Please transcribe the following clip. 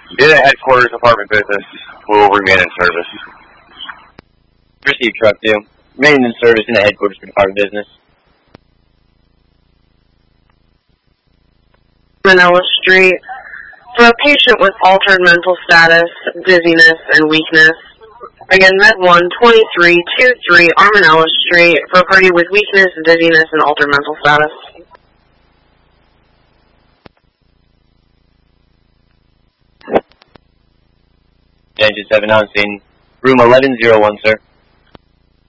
Data headquarters apartment business will remain in service. Received, truck 2. Maintenance service in the headquarters for department business. Manila Street. For a patient with altered mental status, dizziness, and weakness. Again, Med 1, 2323 Armanella Street for a party with weakness, dizziness, and altered mental status. Engine 7 on scene. Room 1101, sir.